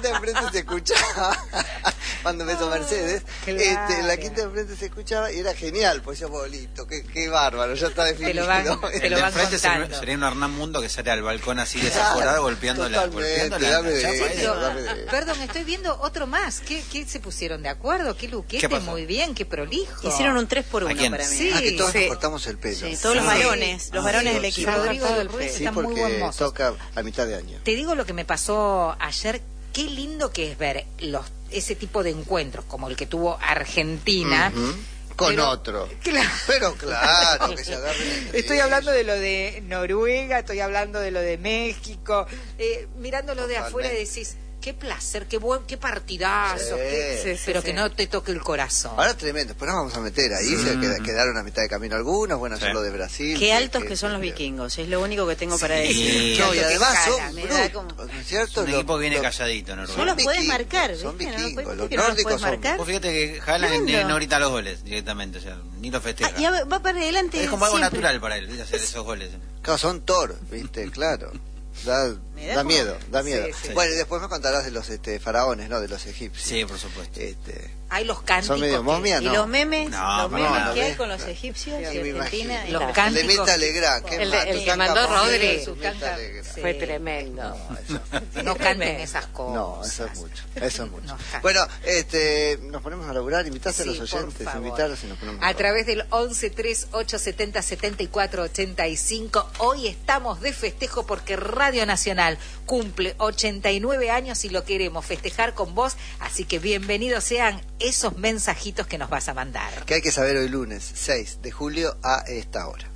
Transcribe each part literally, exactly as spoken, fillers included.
quinta de enfrente se escuchaba, cuando empezó Mercedes, claro. este, en la quinta de enfrente se escuchaba y era genial, pues yo, bolito, qué, qué bárbaro, ya está definido. Te lo van, te lo de van enfrente contando. sería un Hernán Mundo que sale al balcón así desaforado, golpeándola, golpeándola. Dame de chapa, eso, ¿eh? dame de eso. Perdón, estoy viendo otro más. ¿Qué, qué se pusieron de acuerdo? ¿Qué luquete? ¿Qué pasó? Muy bien, qué prolijo. Hicieron un tres por ¿A uno quién? para mí. Sí. Ah, que todos Sí. nos cortamos el pelo. Sí, todos los Sí. varones, los Ah, varones sí, del sí. equipo. Rodrigo Todo del el Ruiz pelo. Sí, está muy buen porque mozo. toca a mitad de año. Te digo lo que me pasó ayer. Qué lindo que es ver los ese tipo de encuentros como el que tuvo Argentina. Ujú. Con Pero- otro. Claro. Pero claro, que se agarren entre Estoy ellos. hablando de lo de Noruega, estoy hablando de lo de México, eh, mirándolo de afuera y decís, qué placer, qué buen, qué partidazo, Sí. qué- Sí, sí, pero sí. que no te toque el corazón. Ahora tremendo, después nos vamos a meter ahí, se qued- quedaron a mitad de camino algunos, bueno, hacer Sí. lo de Brasil. Qué altos que que- son los que- vikingos, es lo único que tengo para Sí. decir. No, y Qué además cara, son me da como- brutos, ¿no es cierto? Es un Los- equipo que viene los- calladito, Noruega. No los puedes vikingos, marcar, son ¿viste? No, vikingos, ¿por los qué no los nórdicos puedes son- marcar? Vos fíjate que Haaland Tremendo. no grita los goles directamente, o sea, ni los Ah, festeja. y va va para adelante Es como algo siempre. natural para él, ¿viste? Hacer esos goles. Claro, son Thor, ¿viste? Claro. Da, Me da da como- miedo, da miedo. Sí, sí. Bueno, y después me contarás de los este, faraones, ¿no? De los egipcios. Sí, por supuesto. Este, Hay los cánticos. son medio que- momias, Y ¿no? los memes, No, los no, memes no, que no, hay no. con los egipcios Sí, y me Argentina. imagino. y Los tal. can- El de Cánticos. Mirta Legrand, qué El de- mato, el que Mirta mandó Legrand. Rodri. Sí, Mirta Legrand. Sí. Fue tremendo. No, eso, No canten esas cosas. no, eso es mucho, eso es mucho. Nos canten. Bueno, este, nos ponemos a laburar, invitás a Sí, los por oyentes, favor. invitarlos y nos ponemos A laburar. través del once tres ocho setenta setenta y cuatro ochenta y cinco. Hoy estamos de festejo porque Radio Nacional cumple ochenta y nueve años y lo queremos festejar con vos. Así que bienvenidos sean esos mensajitos que nos vas a mandar. Que hay que saber hoy lunes seis de julio a esta hora.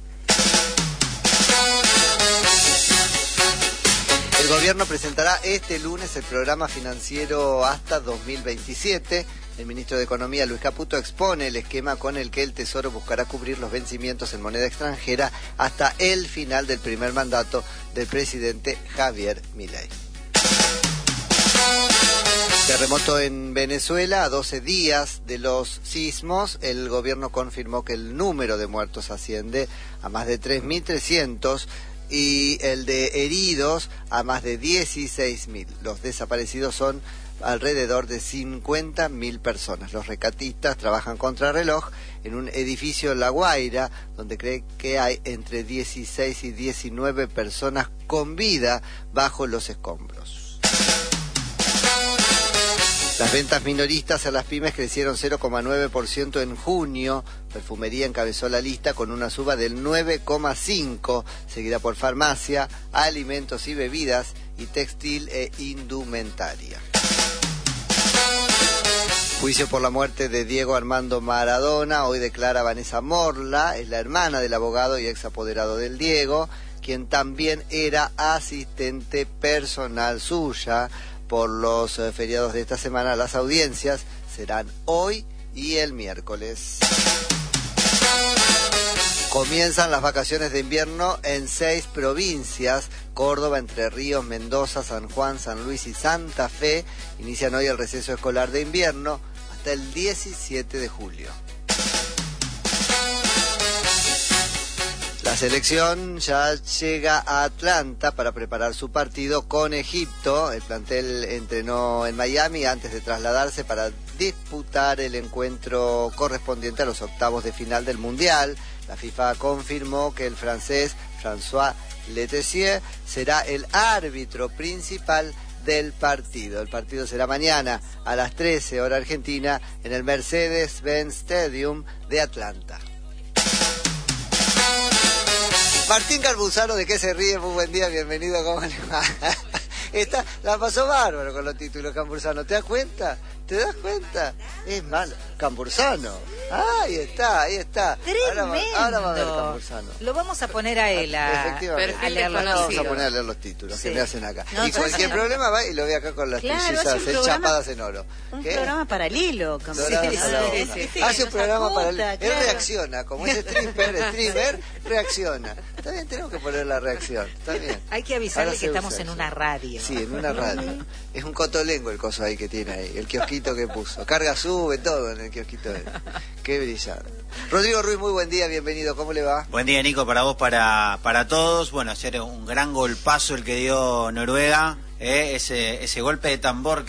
El gobierno presentará este lunes el programa financiero hasta dos mil veintisiete. El ministro de Economía, Luis Caputo, expone el esquema con el que el Tesoro buscará cubrir los vencimientos en moneda extranjera hasta el final del primer mandato del presidente Javier Milei. Terremoto en Venezuela, a doce días de los sismos, el gobierno confirmó que el número de muertos asciende a más de tres mil trescientos y el de heridos a más de dieciséis mil. Los desaparecidos son alrededor de cincuenta mil personas. Los rescatistas trabajan contrarreloj en un edificio en La Guaira, donde cree que hay entre dieciséis y diecinueve personas con vida bajo los escombros. Las ventas minoristas a las pymes crecieron cero coma nueve por ciento en junio. Perfumería encabezó la lista con una suba del nueve coma cinco por ciento, seguida por farmacia, alimentos y bebidas y textil e indumentaria. Juicio por la muerte de Diego Armando Maradona. Hoy declara Vanessa Morla, es la hermana del abogado y ex apoderado del Diego, quien también era asistente personal suya. Por los eh, feriados de esta semana, las audiencias serán hoy y el miércoles. Comienzan las vacaciones de invierno en seis provincias: Córdoba, Entre Ríos, Mendoza, San Juan, San Luis y Santa Fe. Inician hoy el receso escolar de invierno hasta el diecisiete de julio. La selección ya llega a Atlanta para preparar su partido con Egipto. El plantel entrenó en Miami antes de trasladarse para disputar el encuentro correspondiente a los octavos de final del Mundial. La FIFA confirmó que el francés François Letessier será el árbitro principal del partido. El partido será mañana a las trece hora argentina en el Mercedes-Benz Stadium de Atlanta. Martín Campuzano, ¿de qué se ríe? Muy buen día, bienvenido, ¿cómo le va? Está, la pasó bárbaro con los títulos, Campuzano, ¿te das cuenta? ¿Te das cuenta? Es malo. Campuzano. Ah, ahí está, ahí está. Tremendo. Ahora va, ahora va a ver Campuzano. Lo vamos a poner a él a, Efectivamente. a leer los Vamos a títulos. poner a leer los títulos Sí. que me hacen acá. No, y cualquier no. problema va y lo ve acá con las Claro, trillizas hace un programa- enchapadas en oro. Un ¿Qué? programa paralelo. Como Dorada sí, para la sí, boca. sí, sí, Hace un nos programa apunta, para él. Él claro. reacciona, como es stripper, streamer, reacciona. Está bien, tenemos que poner la reacción. Está bien. Hay que avisarle Ahora que se estamos usa en eso. una radio. Sí, en una radio. Es un cotolengo el coso ahí que tiene ahí, el kiosquito que puso. Carga, sube, todo en el kiosquito. De... Qué brillante. Rodrigo Ruiz, muy buen día, bienvenido. ¿Cómo le va? Buen día, Nico, para vos, para para todos. Bueno, ayer un gran golpazo el que dio Noruega, eh, ese ese golpe de tambor que